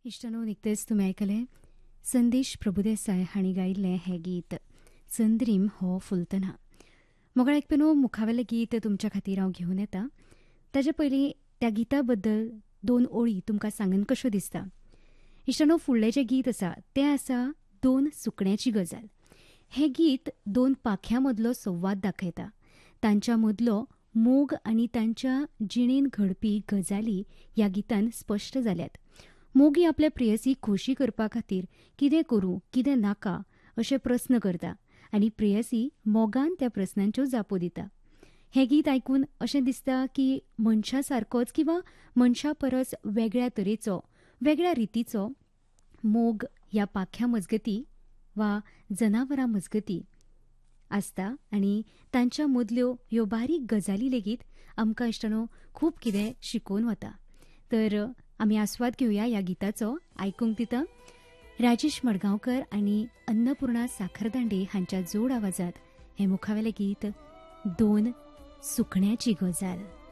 इश्टानो निकतेच तुमी आयकले संदेश प्रभुदेसाय हांणी गायिल्लें हें गीत चंद्रीम हो फुलतना. मोगळ आयकपेनो मुखावेलें गीत तुमच्या खातीर हांव घेवन येता. ताचे पयलीं त्या गिता बद्दल 2 ओळी तुमकां सांगन कशें दिसता. इश्टानो फुडलें जें गीत आसा तें आसा 2 सुकण्याची गजाल. हें गीत 2 पाख्यां मदलो संवाद दाखयता. तांच्या मदलो मोग आनी तांच्या जिणेंत घडपी गजाली ह्या गितान स्पश्ट जाल्यात. मोगी आपल्या प्रेयसीक खोशी करपा खातीर कितें करूं कितें नाका अशे प्रस्न करता आनी प्रेयसी मोगान त्या प्रस्नांच्यो जापो दिता. हें गीत आयकून अशें दिसता की मनशा सारकोच किंवा मनशा परस वेगळ्या तरेचो वेगळ्या रितीचो मोग ह्या पाख्या मजगती वा जनावरां मजगती आसता आनी तांच्या मदल्यो ह्यो बारीक गजाली लेगीत आमकां इश्टानो खूब कितें शिकोवन वता. तर आमी आस्वाद घेवया ह्या गिताचो. आयकूंक दिता राजेश मडगांवकर आनी अन्नपूर्णा साखरदांडे हांच्या जोड आवाजांत हें मुखावेलें गीत 2 सुकण्याची गजाल.